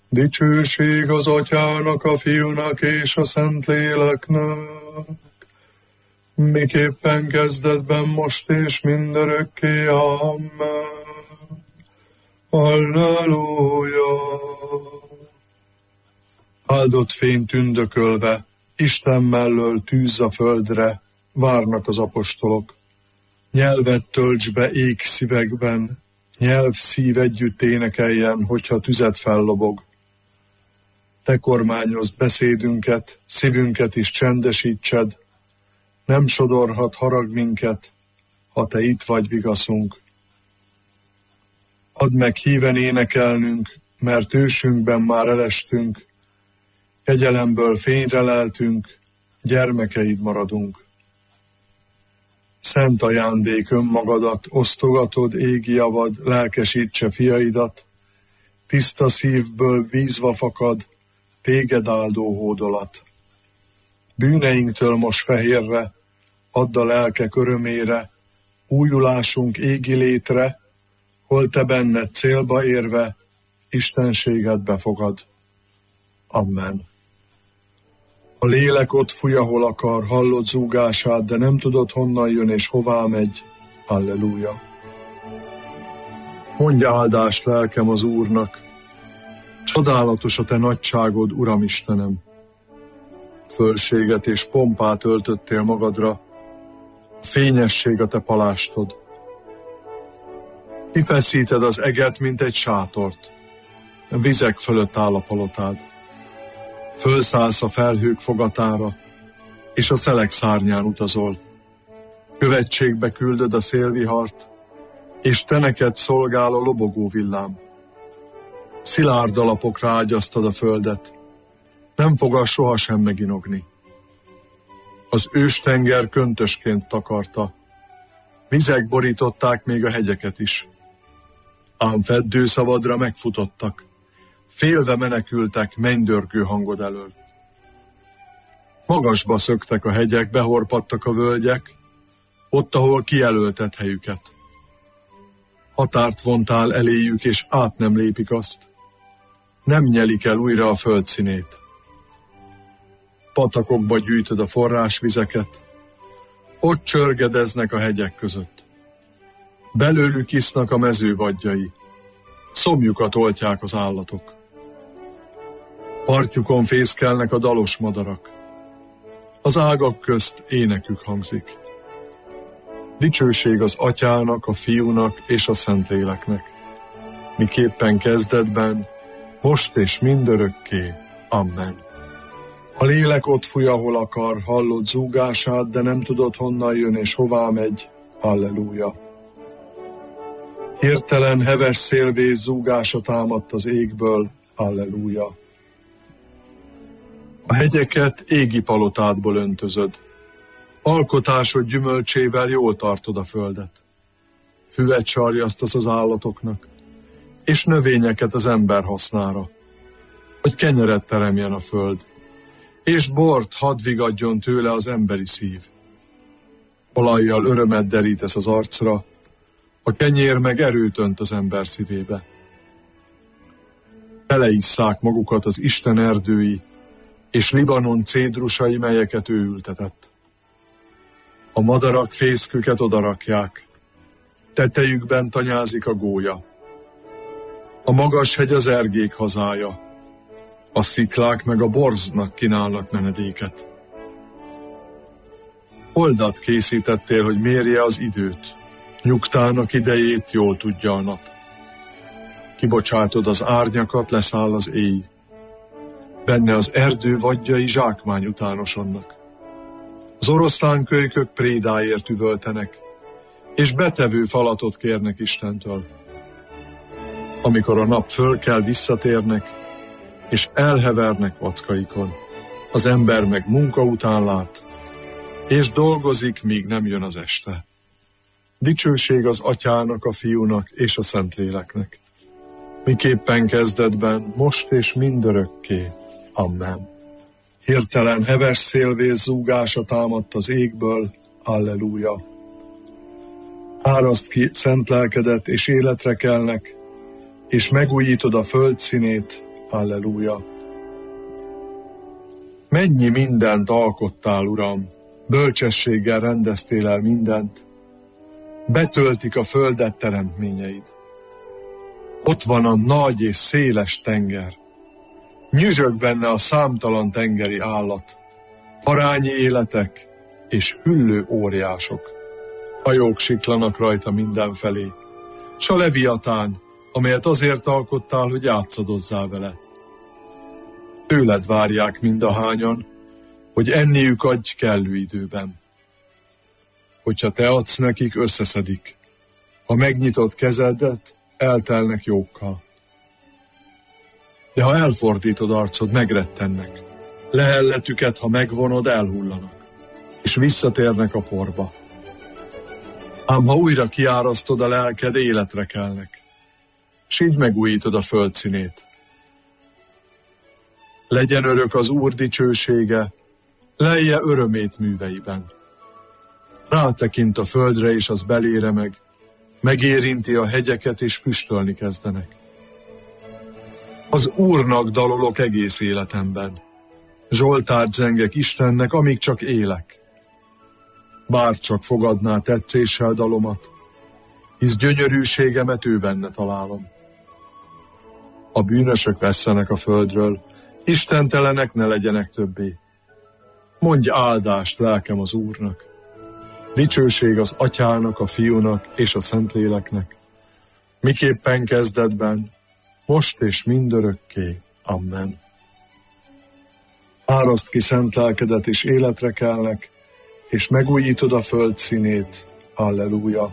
Dicsőség az Atyának, a Fiúnak és a Szentléleknek, miképpen kezdetben, most és mindörökké. Amen. Halleluja! Áldott fény tündökölve, Isten mellől tűz a földre, várnak az apostolok. Nyelvet tölts be ég szívekben, nyelv szív együtt énekeljen, hogyha tüzet fellobog. Te kormányozd beszédünket, szívünket is csendesítsed, nem sodorhat harag minket, ha te itt vagy vigaszunk. Add meg híven énekelnünk, mert ősünkben már elestünk, kegyelemből fényre leltünk, gyermekeid maradunk. Szent ajándék önmagadat, osztogatod égi javad, lelkesítse fiaidat, tiszta szívből bízva fakad, téged áldó hódolat. Bűneinktől most fehérre, add a lelkek örömére, újulásunk égi létre, hol te benned célba érve, istenséged befogad. Amen. A lélek ott fúj, ahol akar, hallod zúgását, de nem tudod, honnan jön és hová megy. Halleluja. Mondj áldást lelkem az Úrnak, csodálatos a te nagyságod, Uram Istenem. Fölséget és pompát öltöttél magadra, a fényesség a te palástod. Kifeszíted az eget, mint egy sátort, a vizek fölött áll a palotád. Fölszállsz a felhők fogatára, és a szelek szárnyán utazol. Követségbe küldöd a szélvihart, és te neked szolgál a lobogó villám. Szilárd alapokra ágyasztad a földet, nem fog az sohasem meginogni. Az őstenger köntösként takarta, vizek borították még a hegyeket is. Ám feddőszavadra megfutottak, félve menekültek mennydörgő hangod elől. Magasba szöktek a hegyek, behorpadtak a völgyek, ott, ahol kijelölted helyüket. Határt vontál eléjük, és át nem lépik azt. Nem nyelik el újra a föld színét. Patakokba gyűjtöd a forrásvizeket, ott csörgedeznek a hegyek között. Belőlük isznak a mező vadjai, szomjukat oltják az állatok. Partjukon fészkelnek a dalos madarak, az ágak közt énekük hangzik. Dicsőség az Atyának, a Fiúnak és a Szentléleknek, miképpen kezdetben, most és mindörökké. Amen. A lélek ott fúj, ahol akar, hallod zúgását, de nem tudod, honnan jön és hová megy. Halleluja. Hirtelen heves szélvész zúgása támadt az égből. Halleluja. A hegyeket égi palotádból öntözöd. Alkotásod gyümölcsével jól tartod a földet. Füvet sarjasztasz az állatoknak, és növényeket az ember hasznára, hogy kenyeret teremjen a föld, és bort hadd vigadjon tőle az emberi szív. Olajjal örömet derítesz az arcra, a kenyér meg erőt önt az ember szívébe. Teleisszák magukat az Isten erdői, és Libanon cédrusai, melyeket ő ültetett. A madarak fészküket odarakják, tetejükben tanyázik a gólya. A magas hegy az ergék hazája, a sziklák meg a borznak kínálnak menedéket. Oldat készítettél, hogy mérje az időt, nyugtának idejét jól tudja a nap. Kibocsátod az árnyakat, leszáll az éj, benne az erdő vadjai zsákmány utánosodnak. Az oroszlánkölykök prédáért üvöltenek, és betevő falatot kérnek Istentől. Amikor a nap fölkel, visszatérnek, és elhevernek vackaikon. Az ember meg munka után lát, és dolgozik, míg nem jön az este. Dicsőség az Atyának, a Fiúnak és a Szentléleknek, miképpen kezdetben, most és mindörökké. Amen. Hirtelen heves szélvész zúgása támadt az égből. Alleluja. Áraszt ki szent lelkedet, és életre kelnek, és megújítod a föld színét, Halleluja! Mennyi mindent alkottál, Uram, bölcsességgel rendeztél el mindent, betöltik a földet teremtményeid. Ott van a nagy és széles tenger, nyüzsög benne a számtalan tengeri állat, parányi életek és hüllő óriások. Hajók siklanak rajta mindenfelé, s a leviatán, amelyet azért alkottál, hogy játszadozzál vele. Tőled várják mindahányan, hogy enniük adj kellő időben. Hogyha te adsz nekik, összeszedik. Ha megnyitott kezedet, eltelnek jókkal. De ha elfordítod arcod, megrettennek. Lehelletüket, ha megvonod, elhullanak, és visszatérnek a porba. Ám ha újra kiárasztod a lelked, életre kelnek, s így megújítod a föld színét. Legyen örök az Úr dicsősége, lelje örömét műveiben. Rátekint a földre, és az belére meg, megérinti a hegyeket, és füstölni kezdenek. Az Úrnak dalolok egész életemben, zsoltárt zengek Istennek, amíg csak élek. Bár csak fogadná tetszéssel dalomat, hisz gyönyörűségemet ő benne találom. A bűnösök vesszenek a földről, istentelenek ne legyenek többé. Mondj áldást, lelkem, az Úrnak. Dicsőség az Atyának, a Fiúnak és a Szentléleknek, miképpen kezdetben, most és mindörökké. Amen. Áraszt ki szent lelkedet, és életre kelnek, és megújítod a föld színét. Halleluja!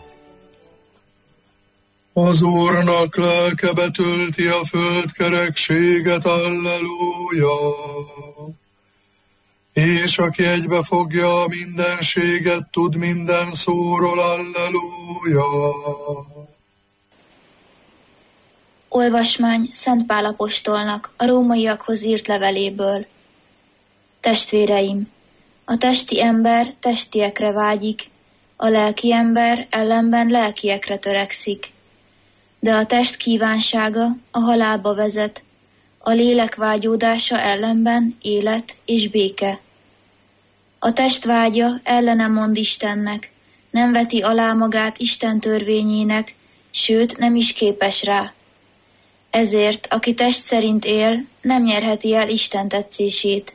Az Úrnak lelke betölti a föld kerekséget. Halleluja! És aki egybefogja a mindenséget, tud minden szóról. Halleluja! Olvasmány Szent Pál apostolnak a rómaiakhoz írt leveléből. Testvéreim, a testi ember testiekre vágyik, a lelki ember ellenben lelkiekre törekszik. De a test kívánsága a halálba vezet, a lélek vágyódása ellenben élet és béke. A test vágya ellene mond Istennek, nem veti alá magát Isten törvényének, sőt nem is képes rá. Ezért, aki test szerint él, nem nyerheti el Isten tetszését.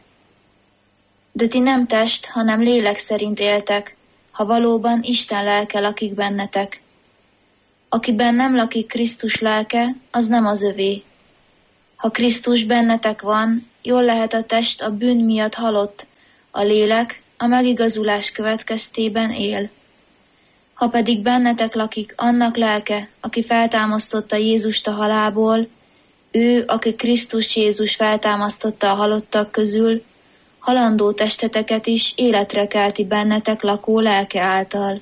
De ti nem test, hanem lélek szerint éltek, ha valóban Isten lelke lakik bennetek. Akiben nem lakik Krisztus lelke, az nem az övé. Ha Krisztus bennetek van, jól lehet a test a bűn miatt halott, a lélek a megigazulás következtében él. Ha pedig bennetek lakik annak lelke, aki feltámasztotta Jézust a halálból, ő, aki Krisztus Jézus feltámasztotta a halottak közül, halandó testeteket is életre kelti bennetek lakó lelke által.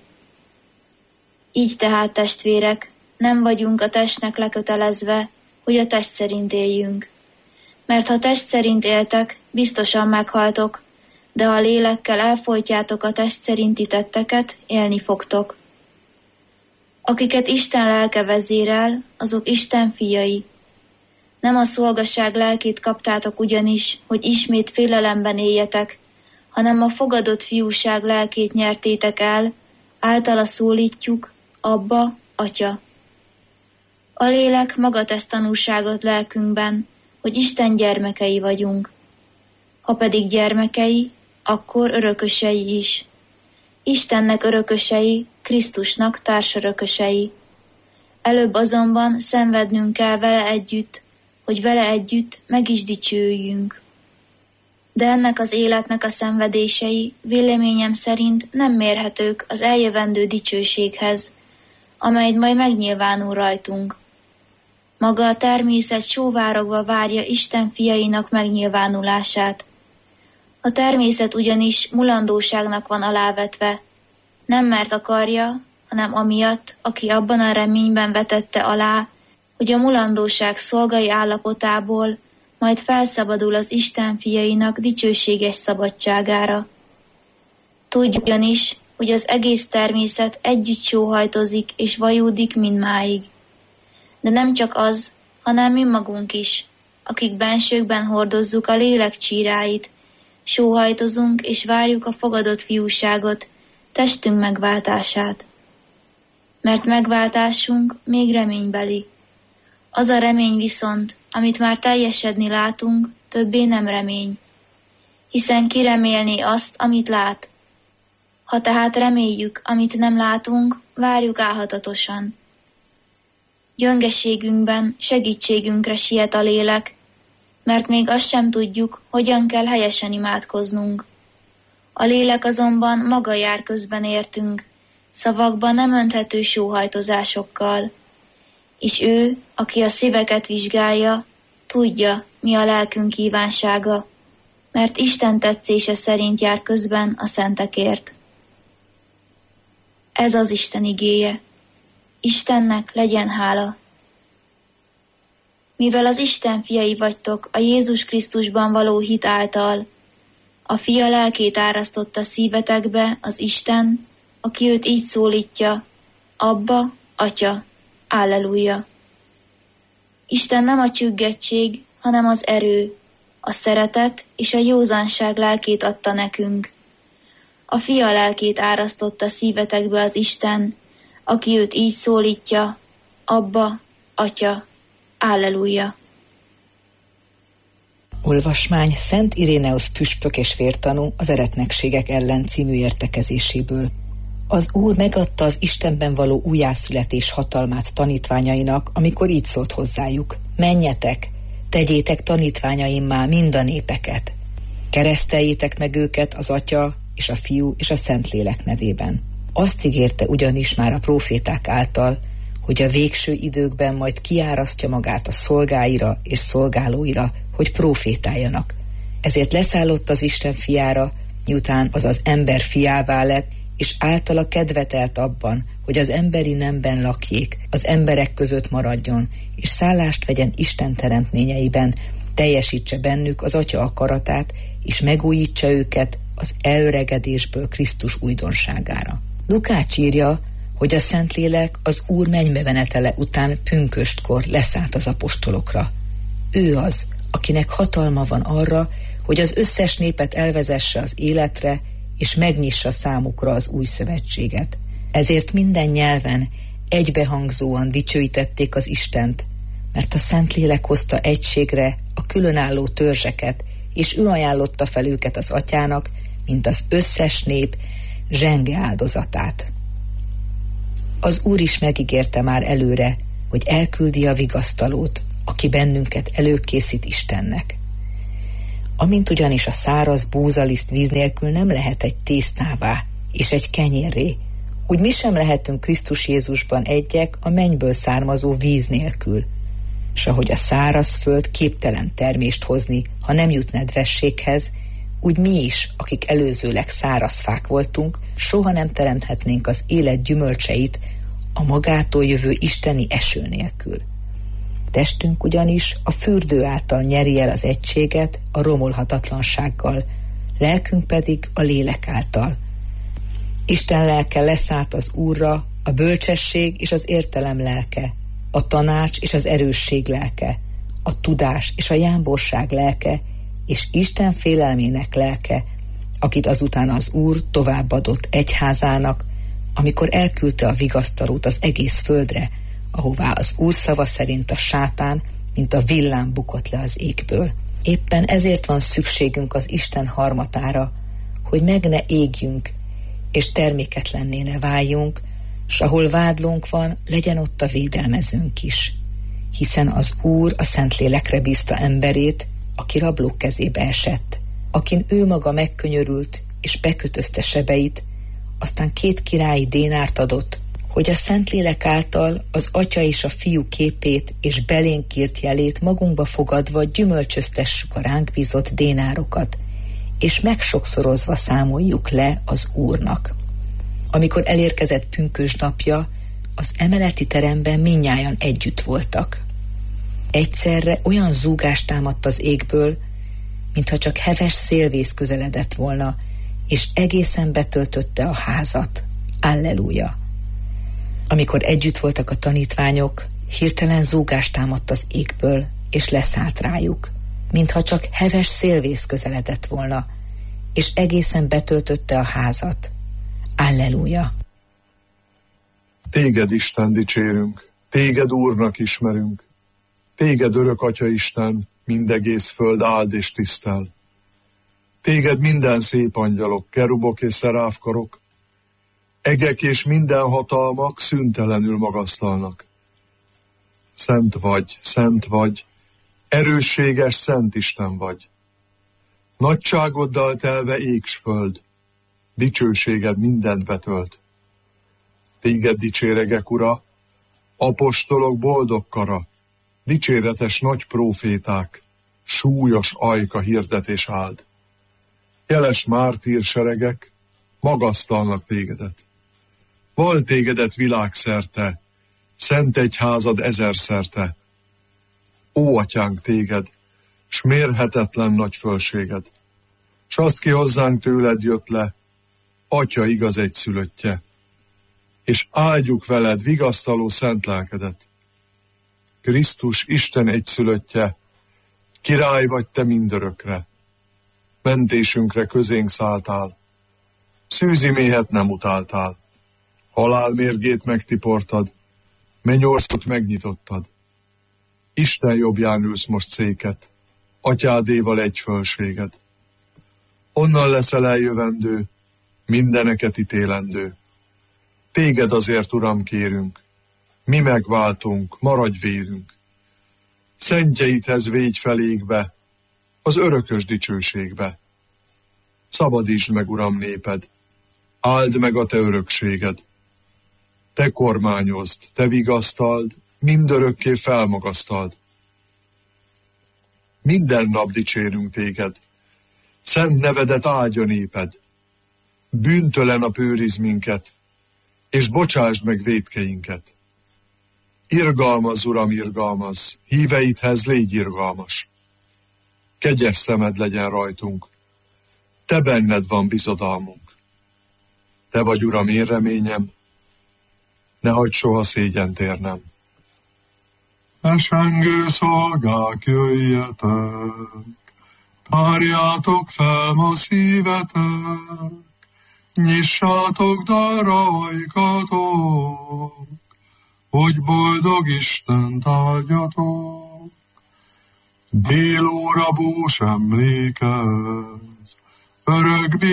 Így tehát, testvérek, nem vagyunk a testnek lekötelezve, hogy a test szerint éljünk. Mert ha test szerint éltek, biztosan meghaltok, de ha a lélekkel elfojtjátok a test szerinti tetteket, élni fogtok. Akiket Isten lelke vezérel, azok Isten fiai. Nem a szolgaság lelkét kaptátok ugyanis, hogy ismét félelemben éljetek, hanem a fogadott fiúság lelkét nyertétek el, általa szólítjuk, Abba, Atya. A lélek maga tesz tanúságot lelkünkben, hogy Isten gyermekei vagyunk. Ha pedig gyermekei, akkor örökösei is. Istennek örökösei, Krisztusnak társörökösei. Előbb azonban szenvednünk kell vele együtt, hogy vele együtt meg is dicsőjünk. De ennek az életnek a szenvedései véleményem szerint nem mérhetők az eljövendő dicsőséghez, amely majd megnyilvánul rajtunk. Maga a természet sóvárogva várja Isten fiainak megnyilvánulását. A természet ugyanis mulandóságnak van alávetve, nem mert akarja, hanem amiatt, aki abban a reményben vetette alá, hogy a mulandóság szolgai állapotából majd felszabadul az Isten fiainak dicsőséges szabadságára. Tudj ugyanis, hogy az egész természet együtt sóhajtozik és vajúdik mindmáig. De nem csak az, hanem mi magunk is, akik bensőkben hordozzuk a lélek csíráit, sóhajtozunk és várjuk a fogadott fiúságot, testünk megváltását. Mert megváltásunk még reménybeli. Az a remény viszont, amit már teljesedni látunk, többé nem remény. Hiszen ki remélné azt, amit lát. Ha tehát reméljük, amit nem látunk, várjuk álhatatosan. Gyöngeségünkben segítségünkre siet a lélek, mert még azt sem tudjuk, hogyan kell helyesen imádkoznunk. A lélek azonban maga jár közben értünk, szavakban nem önthető sóhajtozásokkal, és ő, aki a szíveket vizsgálja, tudja, mi a lelkünk kívánsága, mert Isten tetszése szerint jár közben a szentekért. Ez az Isten igéje. Istennek legyen hála. Mivel az Isten fiai vagytok a Jézus Krisztusban való hit által, a Fia lelkét árasztotta szívetekbe az Isten, aki őt így szólítja, Abba, Atya, Alleluja. Isten nem a csüggettség, hanem az erő, a szeretet és a józanság lelkét adta nekünk. A Fia lelkét árasztotta szívetekbe az Isten, aki őt így szólítja, Abba, Atya, Alleluja. Olvasmány Szent Iréneusz püspök és vértanú az Eretnekségek ellen című értekezéséből. Az Úr megadta az Istenben való újjászületés hatalmát tanítványainak, amikor így szólt hozzájuk: menjetek, tegyétek tanítványaimmá mind a népeket. Kereszteljétek meg őket az Atya és a Fiú és a Szentlélek nevében. Azt ígérte ugyanis már a próféták által, hogy a végső időkben majd kiárasztja magát a szolgáira és szolgálóira, hogy prófétáljanak. Ezért leszállott az Isten fiára, miután az az ember fiává lett, és általa kedvetelt abban, hogy az emberi nemben lakjék, az emberek között maradjon, és szállást vegyen Isten teremtményeiben, teljesítse bennük az Atya akaratát, és megújítsa őket az elöregedésből Krisztus újdonságára. Lukács írja, hogy a Szentlélek az Úr mennybemenetele után pünköstkor leszállt az apostolokra. Ő az, akinek hatalma van arra, hogy az összes népet elvezesse az életre, és megnyissa számukra az új szövetséget. Ezért minden nyelven egybehangzóan dicsőítették az Istent, mert a Szentlélek hozta egységre a különálló törzseket, és ő ajánlotta fel őket az Atyának, mint az összes nép zsenge áldozatát. Az Úr is megígérte már előre, hogy elküldi a vigasztalót, aki bennünket előkészít Istennek. Amint ugyanis a száraz búzaliszt víz nélkül nem lehet egy tésztává és egy kenyérré, úgy mi sem lehetünk Krisztus Jézusban egyek a mennyből származó víz nélkül. S ahogy a száraz föld képtelen termést hozni, ha nem jut nedvességhez, úgy mi is, akik előzőleg száraz fák voltunk, soha nem teremthetnénk az élet gyümölcseit a magától jövő isteni eső nélkül. Testünk ugyanis a fürdő által nyeri el az egységet a romolhatatlansággal, lelkünk pedig a lélek által. Isten lelke leszállt az Úrra, a bölcsesség és az értelem lelke, a tanács és az erősség lelke, a tudás és a jámborság lelke, és Isten félelmének lelke, akit azután az Úr továbbadott egyházának, amikor elküldte a vigasztalót az egész földre, ahová az Úr szava szerint a sátán, mint a villám bukott le az égből. Éppen ezért van szükségünk az Isten harmatára, hogy meg ne égjünk, és terméketlenné ne váljunk, s ahol vádlónk van, legyen ott a védelmezőnk is. Hiszen az Úr a Szentlélekre bízta emberét, aki rablók kezébe esett, akin ő maga megkönyörült, és bekötözte sebeit, aztán 2 királyi dénárt adott, hogy a Szentlélek által az Atya és a Fiú képét és belénk írt jelét magunkba fogadva gyümölcsöztessük a ránk bízott dénárokat, és megsokszorozva számoljuk le az Úrnak. Amikor elérkezett pünkösdnapja, az emeleti teremben mindnyájan együtt voltak. Egyszerre olyan zúgást támadt az égből, mintha csak heves szélvész közeledett volna, és egészen betöltötte a házat. Alleluja! Amikor együtt voltak a tanítványok, hirtelen zúgást támadt az égből, és leszállt rájuk, mintha csak heves szélvész közeledett volna, és egészen betöltötte a házat. Alleluja! Téged, Isten, dicsérünk, téged Úrnak ismerünk, téged, örök Atya Isten, mindegész föld áld és tisztel. Téged minden szép angyalok, kerubok és szeráfkarok, egek és minden hatalmak szüntelenül magasztalnak. Szent vagy, erősséges Szent Isten vagy. Nagyságoddal telve ég s föld, dicsőséged mindent betölt. Téged dicséregek, Ura, apostolok boldog kara, dicséretes nagy próféták, súlyos ajka hirdetés áld. Jeles mártír seregek magasztalnak tégedet. Val tégedet világszerte, szent egyházad ezerszerte. Ó, Atyánk, téged, s mérhetetlen nagy fölséged, s azt ki hozzánk tőled jött le, Atya igaz egyszülöttje, és áldjuk veled vigasztaló szent lelkedet. Krisztus Isten egyszülöttje, király vagy te mindörökre, mentésünkre közénk szálltál, szűzi méhet nem utáltál, halál mérgét megtiportad, mennyországot megnyitottad. Isten jobbján ülsz most széket, Atyádéval egy fölséged. Onnan leszel eljövendő, mindeneket ítélendő. Téged azért, Uram, kérünk, mi megváltunk, maradj vérünk. Szentjeidhez végy felégbe, az örökös dicsőségbe. Szabadítsd meg, Uram, néped, áld meg a te örökséged. Te kormányozd, te vigasztald, mindörökké felmagasztald. Minden nap dicsérünk téged, szent nevedet áldja néped. Bűntelen nap őriz minket, és bocsásd meg vétkeinket. Irgalmazz, Uram, irgalmazz, híveidhez légy irgalmas. Kegyes szemed legyen rajtunk, te benned van bizodalmunk. Te vagy, Uram, én reményem, ne hagyd soha szégyent érnem. Esengő szolgák, jöjjetek, tárjátok fel ma szívetek, nyissátok darra ajkatok, hogy boldog Istent áldjatok. Délóra bús emlékez, örök